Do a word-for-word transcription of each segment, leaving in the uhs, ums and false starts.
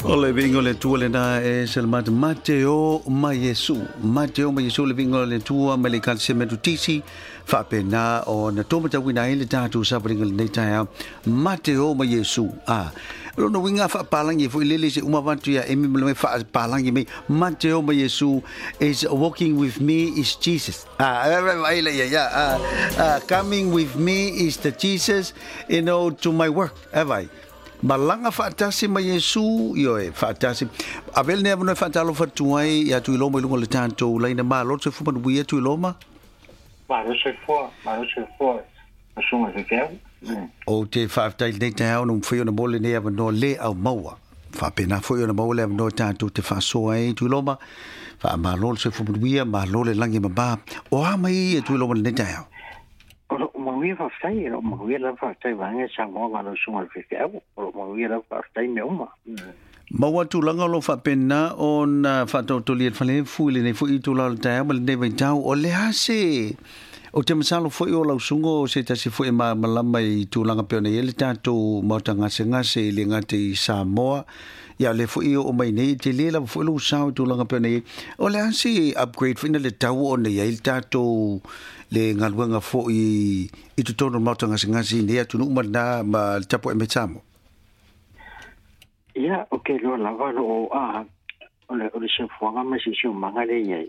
Ole vingo le tua le na e selmat Mateo ma Yesu Mateo ma Yesu le vingo le tua ma le kalsementu tisi fa pena o na toma ta wina ile tatu sa bringa le taia Mateo ma Yesu a lo no winga fa palangi fo ile se uma vantu ya emi me fa palangi me Mateo ma Yesu is walking with me is Jesus ah ile ya ya coming with me is the Jesus you know to my work have I malanga fatasi ma Yesu yo e fatasi avel ne no fatalo fatuai ya tu iloma ilungo le tanto laina ma lo se fu ma buia tu iloma ma lo se fu ma lo se fu asuma se ke o te faftai ne te au no fio na mole ne no le au maua fa pena fio na mole no tanto te fa so ai tu iloma fa ma lo se fu buia ma lo le langi ma ba o ha mai tu iloma ne te au we fa stai o mo we la fa stai va nge sa mo va lo suma fi ke o mo we la fa stai me uma ma wa tu langa lo fa pena on fa to to li fale fu le ne fu i tu la ta ma le vai tau o le hase o te masalo fu o la sungo se ta se fu ma malama i tu langa pe ne ele tanto mo tanga se ngase le ngate Samoa ya le fu o mai nei te le la fu lo sa tu langa pe ne o le hase upgrade fina le tau o ne ya il tato le ngaluanga fo i i tu tono mautanga ngasi ne atu no ma ma tapo e metamo ya okay lo la va lo a ole ole se fo nga ma si si manga le ya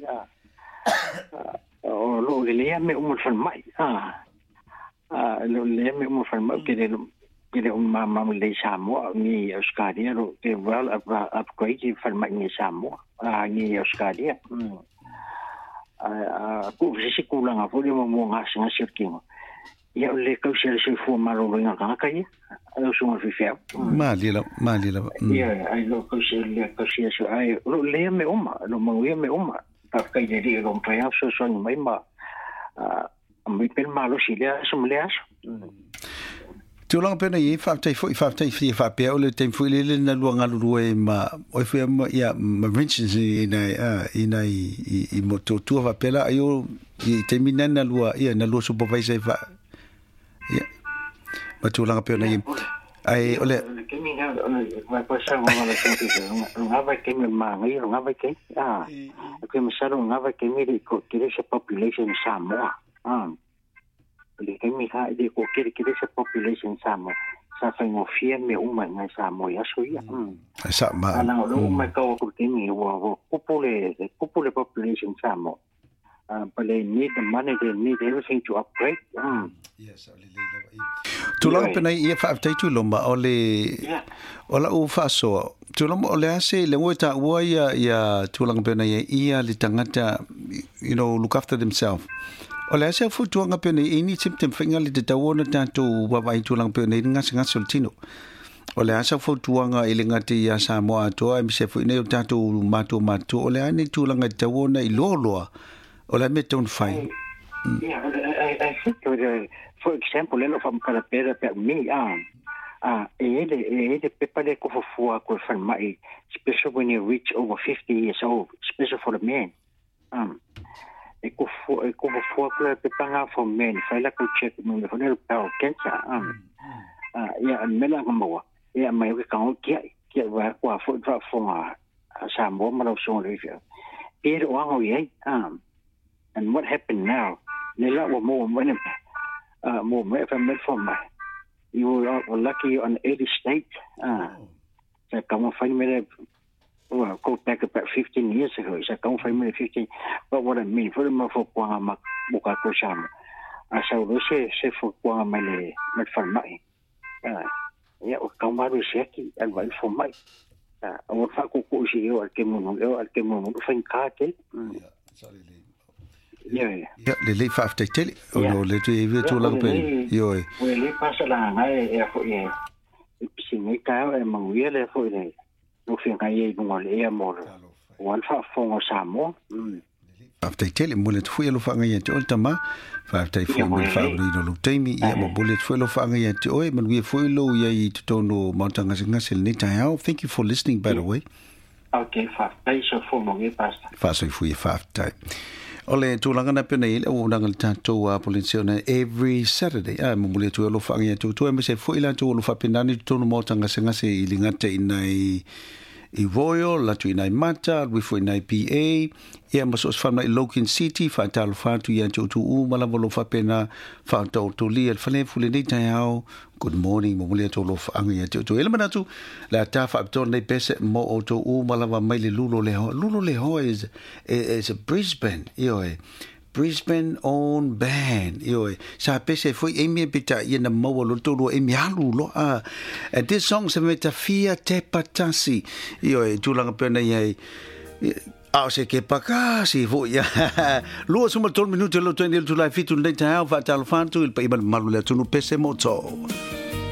o lo le me um fan mai ah a lo le me um fan mai ke le ke le um ma ma le samo ni Australia lo ke well upgrade fan mai ni samo a ni Australia a ku se ku langa fo le mo nga singa sirkingo ya le ka se se fo ma lo nga ka ka ya lo so mo fi fe ma li la ma li la ya ai lo ka se le ka se so ai lo le me uma lo mo ye me uma ka ka ye ri lo pa ya so so ni mai ma a mi pel ma lo si le so mo le as tu lang pena ye fa tai fo fa tai fi fa pe o le tem fo le na lu nga lu e ma o fe ya ma mentions ina ina i i moto tu va pela io i termina na lu ia na lu supervisor fa ya ma tu lang pena ye ai ole ke mi nga va pasar mo la gente nga va ke mi ma ngi nga va ke ah ke mi sa nga va ke mi ko kire se population Samoa ah le ke mi ha de ko kire kire se population Samoa sa fa ngo fie me uma nga Samoa ya so ya sa ma ana lo ma ko ko ke mi wo popule popule population Samoa uh, but they need the money, they need everything to upgrade. Mm. Yes, tu lang pena ia fa tai tu loma ole ola u fa so tu loma ole ase le ngota wa ya ya tu lang pena ia li tangata you know look after themselves ole ase fu tu nga pena ini tiptem finga li te tawona tanto wa vai tu lang pena ngas ngas soltino ole ase fu tu nga ile ngati ya Samoa to ai se fu ne tanto mato mato ole ani tu lang tawona i lolo ole me ton fai. Yeah, I, I think, uh, for example, lelo from Kalapera per me, ah, ah, ele, ele, pepale ko for ko for my, especially when you reach over fifty years old, especially for the men. Um, ko for ko for ko pepanga for men, fala ko check mo for the power cancer. Um, ah, yeah, mela ko mo. Yeah, may we kan kia kia wa ko for for sa mo mo so review. Pero ang oye, um, and what happened now? Nila wa mo mo uh mo me from from you were lucky on eighty states uh so come find me well go back about fifteen years ago so come find me fifteen but what I mean for me for kwa ma buka ko sham asa do se se for kwa ma le met from mai uh ya o come ba se ki and well for mai uh o fa ko ko si yo al ke mo no al ke mo no fa ka ke yeah sorry yeah yeah yeah le le fa after tele o no le tu e tu lang pe yo e we le pasa la ngai e fo e si ni ka e mo ye le fo le no fin ka ye mo le e mo o al fa fo ngo Samoa after tele mo le tu lo fa ngai te o tama fa after fo mo fa ri no lu temi e mo bullet fo lo fa ngai te o e mo we fo lo ye to to no mountain nga sel ni ta how thank you for listening by the way okay fa tai so fo mo ngai pasta fa so fu ye fa tai ole tu langa na pena ile o nanga tanto a polisiona every Saturday a mo mule tu lo fanga tu tu me se foi la tu lo fa pena ni tu no mota nga senga se ilingate inai i Royal la tu nai mata we for nai P A ia maso family Logan City fa talo fa tu ia tu u mala volo fa pena fa to to li el fale fule ni tau good morning mo le to lo fa ngia tu tu ele mana tu la ta fa to nei pese mo o to u mala va mai le lulo le ho lulo le ho is is a Brisbane io e Brisbane own band io sa pese foi e mi pita ia na mo lo to lo e mi alu lo a and this song se meta fia te patasi io e tu langa pena ia Ah, se che paka si vo ya. Lo suma tol minuto lo tende tu la fitu nei tau fa tal fantu il pa malu le tu no pese moto.